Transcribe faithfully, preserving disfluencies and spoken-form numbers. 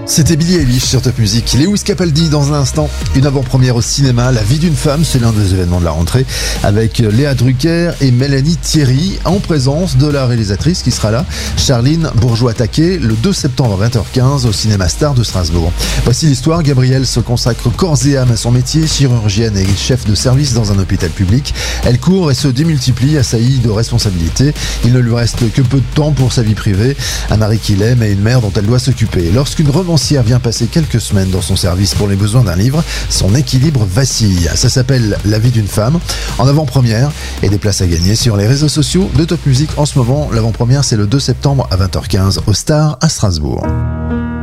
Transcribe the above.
C'était Billie Eilish sur Top Music. Lewis Capaldi dans un instant. Une avant-première au cinéma, La vie d'une femme, c'est l'un des événements de la rentrée, avec Léa Drucker et Mélanie Thierry, en présence de la réalisatrice qui sera là, Charline Bourgeois-Taquet, le deux septembre à vingt heures quinze au Cinéma Star de Strasbourg. Voici l'histoire. Gabrielle se consacre corps et âme à son métier, chirurgienne et chef de service dans un hôpital public. Elle court et se démultiplie, assaillie de responsabilités. Il ne lui reste que peu de temps pour sa vie privée, un mari qu'il aime et une mère dont elle doit s'occuper. Lorsqu'une romancière vient passer quelques semaines dans son service pour les besoins d'un livre, son équilibre vacille. Ça s'appelle La vie d'une femme, en avant-première, et des places à gagner sur les réseaux sociaux de Top Music. En ce moment, l'avant-première, c'est le deux septembre à vingt heures quinze au Star à Strasbourg.